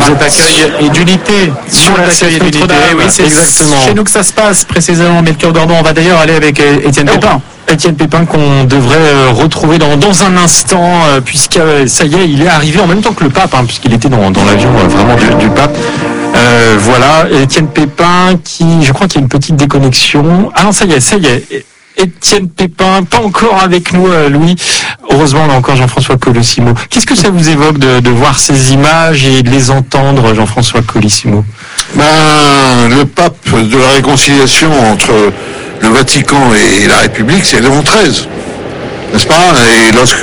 Vous êtes accueil et d'unité sur la série d'unité. Oui, c'est exactement chez nous que ça se passe précisément. Melchior Gormand, on va d'ailleurs aller avec Étienne Pépin. Étienne Pépin qu'on devrait retrouver dans un instant, puisque ça y est, il est arrivé en même temps que le pape, puisqu'il était dans l'avion vraiment du pape. Voilà, Étienne Pépin qui, je crois qu'il y a une petite déconnexion. Ah non, ça y est. Étienne Pépin, pas encore avec nous, Louis. Heureusement, on a encore Jean-François Colosimo. Qu'est-ce que ça vous évoque de voir ces images et de les entendre, Jean-François Colosimo? Le pape de la réconciliation entre le Vatican et la République, c'est Léon XIII, n'est-ce pas? Et lorsque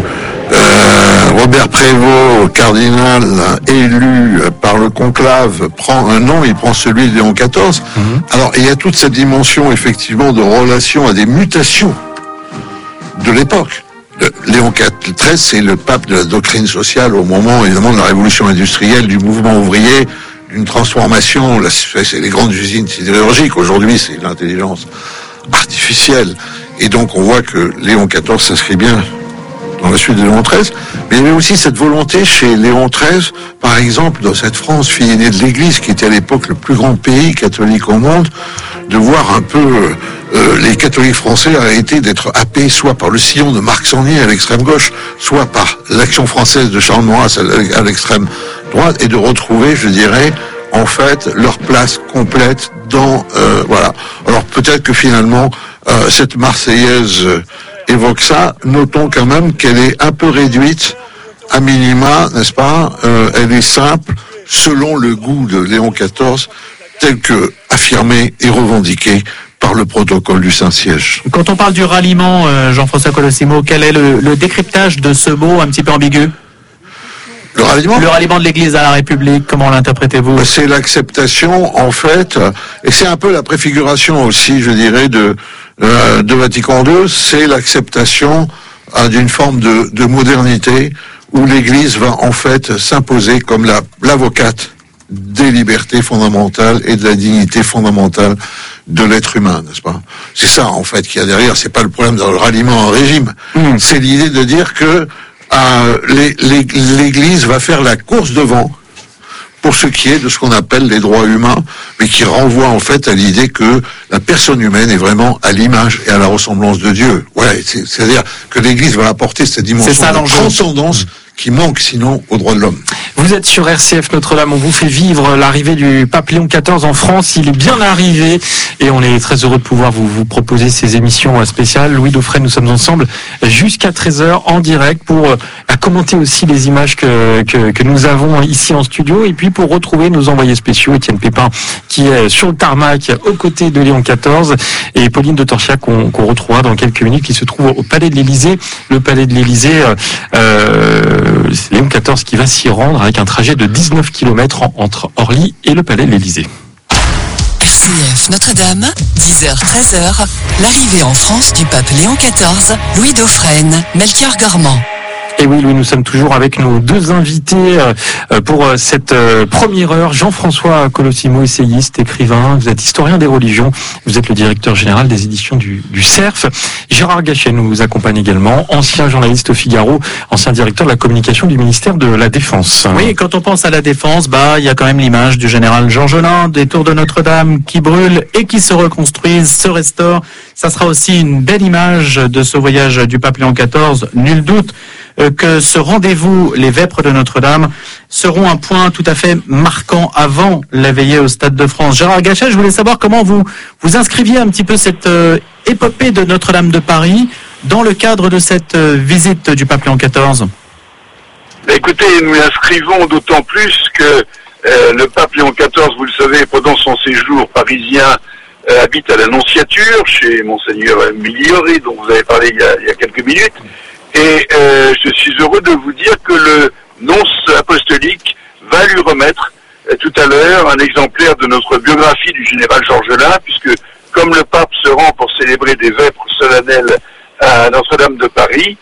Robert Prévost, cardinal élu par le conclave, prend un nom, il prend celui de Léon XIV. Alors, il y a toute cette dimension, effectivement, de relation à des mutations de l'époque. Léon XIII, c'est le pape de la doctrine sociale au moment, évidemment, de la révolution industrielle, du mouvement ouvrier, d'une transformation. C'est les grandes usines sidérurgiques. Aujourd'hui, c'est l'intelligence artificielle. Et donc, on voit que Léon XIV s'inscrit bien dans la suite de Léon XIII, mais il y avait aussi cette volonté chez Léon XIII, par exemple, dans cette France, fille aînée de l'Église, qui était à l'époque le plus grand pays catholique au monde, de voir un peu les catholiques français arrêter d'être happés soit par le sillon de Marc Sangnier à l'extrême gauche, soit par l'action française de Charles Maurras à l'extrême droite, et de retrouver, je dirais, en fait, leur place complète dans... voilà. Alors peut-être que finalement, cette Marseillaise... évoque ça, notons quand même qu'elle est un peu réduite, à minima, n'est-ce pas? Elle est simple, selon le goût de Léon XIV, tel que affirmé et revendiqué par le protocole du Saint-Siège. Quand on parle du ralliement, Jean-François Colosimo, quel est le décryptage de ce mot un petit peu ambigu? Le ralliement de l'Église à la République, comment l'interprétez-vous? C'est l'acceptation, en fait, et c'est un peu la préfiguration aussi, je dirais, de Vatican II, c'est l'acceptation d'une forme de modernité où l'Église va en fait s'imposer comme l'avocate des libertés fondamentales et de la dignité fondamentale de l'être humain, n'est-ce pas? C'est ça en fait qu'il y a derrière, c'est pas le problème dans le ralliement en régime, c'est l'idée de dire que l'Église va faire la course devant pour ce qui est de ce qu'on appelle les droits humains, mais qui renvoie en fait à l'idée que la personne humaine est vraiment à l'image et à la ressemblance de Dieu. Ouais, c'est-à-dire que l'Église va apporter cette dimension de transcendance qui manque sinon aux droits de l'homme. Vous êtes sur RCF Notre-Dame, on vous fait vivre l'arrivée du pape Léon XIV en France. Il est bien arrivé et on est très heureux de pouvoir vous proposer ces émissions spéciales. Louis Dauphren, nous sommes ensemble jusqu'à 13h en direct pour commenter aussi les images que nous avons ici en studio et puis pour retrouver nos envoyés spéciaux, Étienne Pépin qui est sur le tarmac aux côtés de Léon XIV et Pauline de Torchia qu'on retrouvera dans quelques minutes qui se trouve au Palais de l'Élysée. Le Palais de l'Élysée, c'est Léon XIV qui va s'y rendre avec un trajet de 19 km entre Orly et le Palais de l'Élysée. RCF Notre-Dame, 10h-13h, l'arrivée en France du pape Léon XIV, Louis Dauphren, Melchior Gormand. Et oui, Louis, nous sommes toujours avec nos deux invités pour cette première heure. Jean-François Colosimo, essayiste, écrivain, vous êtes historien des religions, vous êtes le directeur général des éditions du CERF. Gérard Gachet nous accompagne également, ancien journaliste au Figaro, ancien directeur de la communication du ministère de la Défense. Oui, quand on pense à la Défense, il y a quand même l'image du général Jean Gelin, des tours de Notre-Dame qui brûlent et qui se reconstruisent, se restaurent. Ça sera aussi une belle image de ce voyage du pape Léon XIV, nul doute que ce rendez-vous, les Vêpres de Notre-Dame, seront un point tout à fait marquant avant la veillée au Stade de France. Gérard Gachet, je voulais savoir comment vous inscriviez un petit peu cette épopée de Notre-Dame de Paris dans le cadre de cette visite du pape Léon XIV. Écoutez, nous l'inscrivons d'autant plus que le pape Léon XIV, vous le savez, pendant son séjour parisien, habite à l'Annonciature, chez Monseigneur Migliori, dont vous avez parlé il y a quelques minutes. Et je suis heureux de vous dire que le nonce apostolique va lui remettre tout à l'heure un exemplaire de notre biographie du général Georges Gelin, puisque comme le pape se rend pour célébrer des vêpres solennelles à Notre-Dame de Paris,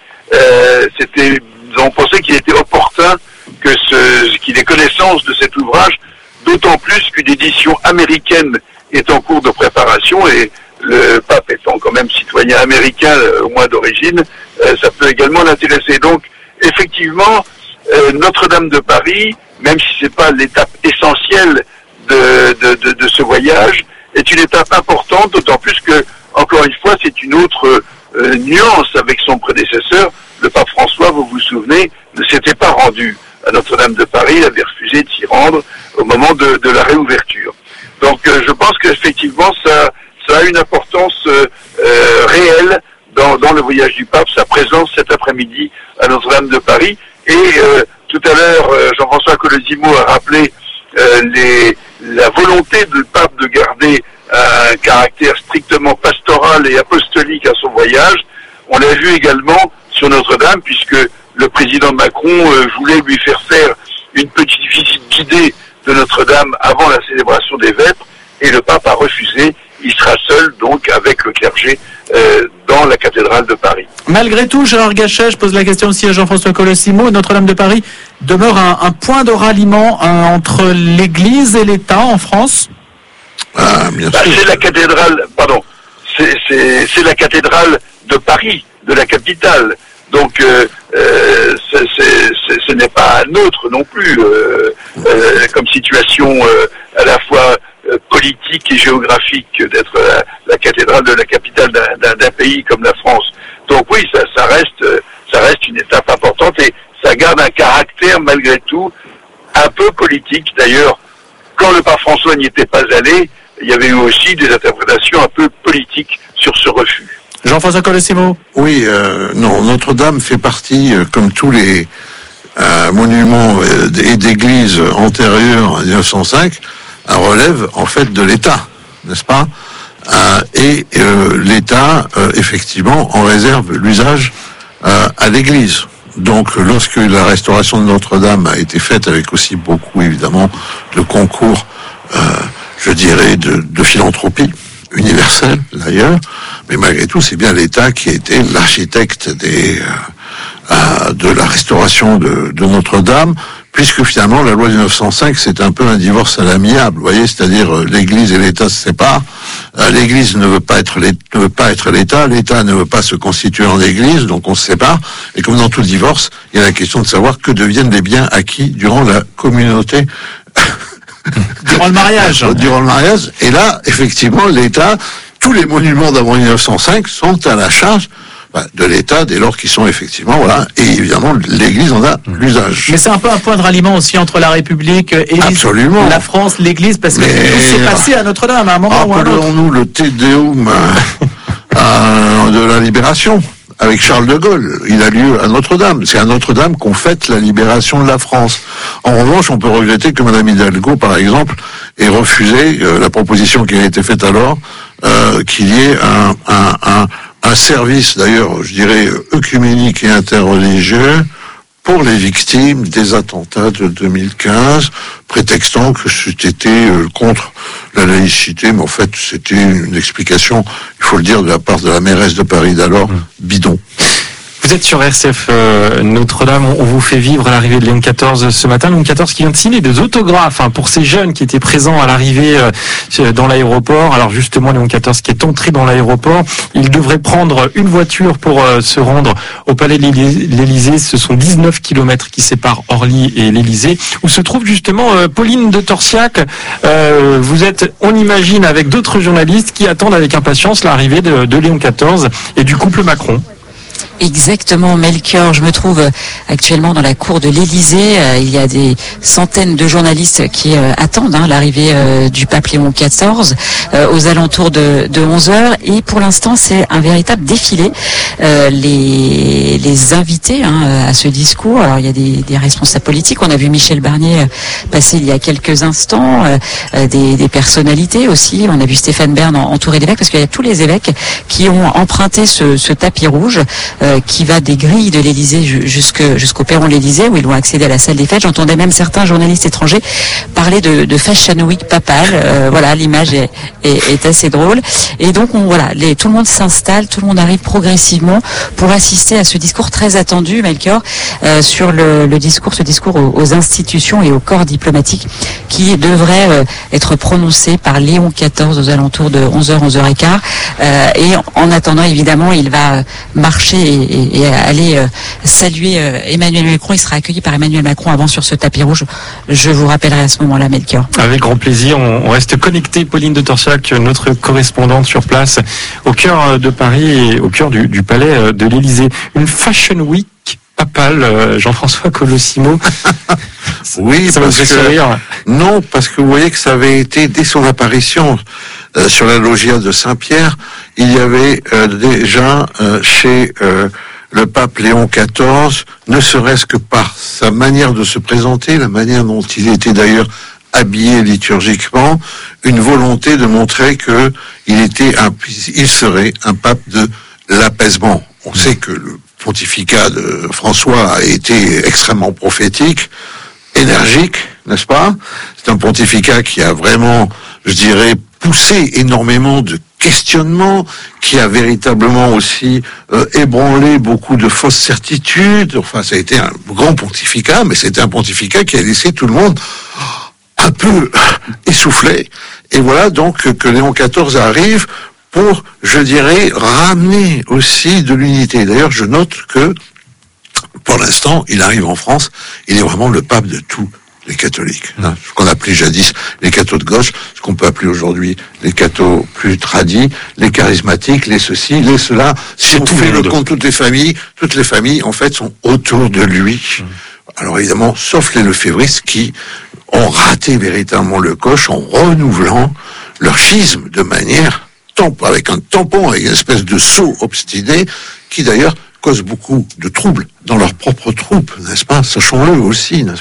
on pensait qu'il était opportun qu'il ait connaissance de cet ouvrage, d'autant plus qu'une édition américaine est en cours de préparation et le pape étant quand même citoyen américain, au moins d'origine, ça peut également l'intéresser. Donc, effectivement, Notre-Dame de Paris même si c'est pas l'étape essentielle de ce voyage, est une étape importante, d'autant plus que, encore une fois, c'est une autre nuance avec son prédécesseur. Le pape François, vous vous souvenez, ne s'était pas rendu à Notre-Dame de Paris, il avait refusé de s'y rendre au moment de la réouverture. Donc je pense qu'effectivement ça a une importance réelle dans le voyage du pape, sa présence cet après-midi à Notre-Dame de Paris. Et tout à l'heure, Jean-François Colosimo a rappelé la volonté du pape de garder un caractère strictement pastoral et apostolique à son voyage. On l'a vu également sur Notre-Dame, puisque le président Macron voulait lui faire une petite visite guidée de Notre-Dame avant la célébration des Vêpres, et le pape a refusé. Il sera seul, donc, avec le clergé dans la cathédrale de Paris. Malgré tout, Gérard Gachet, je pose la question aussi à Jean-François Colosimo, Notre-Dame de Paris demeure un point de ralliement entre l'Église et l'État en France? Bien sûr. C'est la cathédrale, pardon, c'est la cathédrale de Paris, de la capitale. Donc, ce n'est pas neutre non plus comme situation à la fois politique et géographique d'être la cathédrale de la capitale d'un pays comme la France. Donc oui, ça reste une étape importante et ça garde un caractère malgré tout un peu politique. D'ailleurs, quand le pape François n'y était pas allé, il y avait eu aussi des interprétations un peu politiques sur ce refus. Jean-François Colosimo. Oui, non, Notre-Dame fait partie, comme tous les monuments et d'églises antérieures à 1905, relève en fait de l'État, n'est-ce pas? Et l'État, effectivement, en réserve l'usage à l'Église. Donc, lorsque la restauration de Notre-Dame a été faite, avec aussi beaucoup, évidemment, de concours, je dirais, de philanthropie universelle, d'ailleurs, mais malgré tout, c'est bien l'État qui a été l'architecte de la restauration de Notre-Dame, puisque finalement, la loi de 1905, c'est un peu un divorce à l'amiable, vous voyez, c'est-à-dire l'Église et l'État se séparent. L'Église ne veut pas être l'État, l'État ne veut pas se constituer en Église, donc on se sépare. Et comme dans tout divorce, il y a la question de savoir que deviennent les biens acquis durant la communauté. Durant le mariage. Durant le mariage. Et là, effectivement, l'État, tous les monuments d'avant 1905 sont à la charge de l'État dès lors qu'ils sont effectivement, voilà, et évidemment l'Église en a l'usage. Mais c'est un peu un point de ralliement aussi entre la République et absolument la France, l'Église, parce que tout s'est passé à Notre-Dame à un moment ou à un autre. Rappelons-nous le Te Deum de la Libération avec Charles de Gaulle. Il a lieu à Notre-Dame. C'est à Notre-Dame qu'on fête la libération de la France. En revanche, on peut regretter que Madame Hidalgo, par exemple, ait refusé la proposition qui a été faite alors, qu'il y ait un service, d'ailleurs, je dirais, œcuménique et interreligieux pour les victimes des attentats de 2015, prétextant que c'était contre la laïcité, mais en fait, c'était une explication, il faut le dire, de la part de la mairesse de Paris d'alors, bidon. Vous êtes sur RCF Notre-Dame, on vous fait vivre l'arrivée de Léon XIV ce matin. Léon XIV qui vient de signer des autographes pour ces jeunes qui étaient présents à l'arrivée dans l'aéroport. Alors justement, Léon XIV qui est entré dans l'aéroport, il devrait prendre une voiture pour se rendre au palais de l'Élysée. Ce sont 19 kilomètres qui séparent Orly et l'Élysée, où se trouve justement Pauline de Torsiac. Vous êtes, on imagine, avec d'autres journalistes qui attendent avec impatience l'arrivée de Léon XIV et du couple Macron. Exactement, Melchior. Je me trouve actuellement dans la cour de l'Élysée. Il y a des centaines de journalistes qui attendent l'arrivée du pape Léon XIV aux alentours de 11h. Et pour l'instant, c'est un véritable défilé. Les invités à ce discours, alors il y a des responsables politiques. On a vu Michel Barnier passer il y a quelques instants, des personnalités aussi. On a vu Stéphane Bern entouré d'évêques, parce qu'il y a tous les évêques qui ont emprunté ce tapis rouge qui va des grilles de l'Élysée jusqu'au perron de l'Élysée, où ils vont accéder à la salle des fêtes. J'entendais même certains journalistes étrangers parler de Fashion Week papale. Voilà, l'image est assez drôle. Et donc tout le monde s'installe, tout le monde arrive progressivement pour assister à ce discours très attendu, Melchior, sur ce discours aux institutions et au corps diplomatique, qui devrait être prononcé par Léon XIV aux alentours de 11h, 11h15. Et en attendant, évidemment, il va marcher et aller saluer Emmanuel Macron. Il sera accueilli par Emmanuel Macron avant sur ce tapis rouge. Je vous rappellerai à ce moment-là, Melchior. Avec grand plaisir, on reste connecté. Pauline de Torsiac, notre correspondante sur place, au cœur de Paris et au cœur du palais de l'Élysée. Une Fashion Week papale, Jean-François Colossimo. Oui, ça parce me fait sourire. Non, parce que vous voyez que ça avait été, dès son apparition sur la loggia de Saint-Pierre, il y avait déjà chez le pape Léon XIV, ne serait-ce que par sa manière de se présenter, la manière dont il était d'ailleurs habillé liturgiquement, une volonté de montrer que il serait un pape de l'apaisement. On sait que le pontificat de François a été extrêmement prophétique, énergique, n'est-ce pas? C'est un pontificat qui a vraiment, je dirais, poussé énormément de questionnements, qui a véritablement aussi ébranlé beaucoup de fausses certitudes. Enfin, ça a été un grand pontificat, mais c'était un pontificat qui a laissé tout le monde un peu essoufflé. Et voilà donc que Léon XIV arrive pour, je dirais, ramener aussi de l'unité. D'ailleurs, je note que, pour l'instant, il arrive en France, il est vraiment le pape de tous les catholiques. Hein, ce qu'on appelait jadis les cathos de gauche, ce qu'on peut appeler aujourd'hui les cathos plus tradis, les charismatiques, les ceci, les cela. Si on fait le compte, toutes les familles, en fait, sont autour de lui. Alors évidemment, sauf les lefévristes qui ont raté véritablement le coche en renouvelant leur schisme de manière avec un tampon, avec une espèce de sceau obstiné, qui d'ailleurs cause beaucoup de troubles dans leurs propres troupes, n'est-ce pas? Sachons-le aussi, n'est-ce pas?